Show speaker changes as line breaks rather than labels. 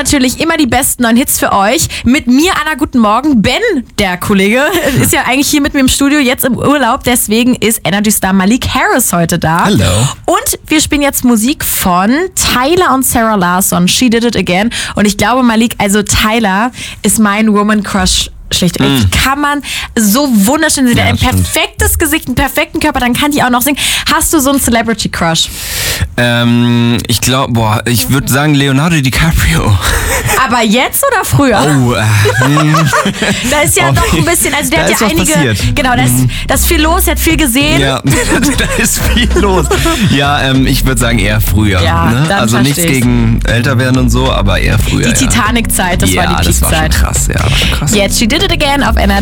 natürlich immer die besten neuen Hits für euch. Mit mir, Anna, guten Morgen. Ben, der Kollege, ist ja eigentlich hier mit mir im Studio, jetzt im Urlaub. Deswegen ist Energy-Star Malik Harris heute da.
Hallo.
Und wir spielen jetzt Musik von Tyler und Sarah Larsson. She Did It Again. Und ich glaube, Malik, also Tyler ist mein Woman Crush. Schlicht. Die kann man so wunderschön sehen. Ein perfektes Gesicht, einen perfekten Körper, dann kann die auch noch singen. Hast du so einen Celebrity Crush?
Ich glaube, ich würde sagen Leonardo DiCaprio.
Aber jetzt oder früher?
Oh,
da ist ja doch ein bisschen, also der hat ja einige,
passiert.
Genau, da ist viel los, er hat viel gesehen.
Ja, da ist viel los. Ja, ich würde sagen eher früher.
Ja,
ne? Also nichts gegen älter werden und so, aber eher früher.
Die Titanic-Zeit, das war die Peak-Zeit.
Das war schon krass, ja.
Jetzt She Did It Again auf NRJ.